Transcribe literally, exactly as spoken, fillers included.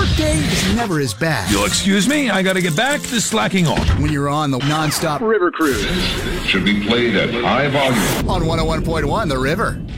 workday is never as bad You'll excuse me, I gotta get back to slacking off. when you're on the non-stop river cruise Should be played at high volume. on one oh one point one The River.